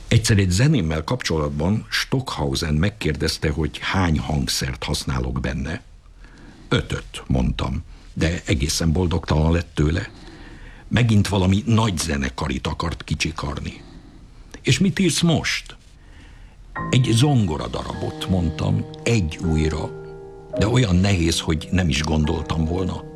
Egyszer egy zenémmel kapcsolatban Stockhausen megkérdezte, hogy hány hangszert használok benne. 5-öt, mondtam, de egészen boldogtalan lett tőle. Megint valami nagy zenekarit akart kicsikarni. És mit írsz most? Egy zongora darabot, mondtam, egy újra, de olyan nehéz, hogy nem is gondoltam volna.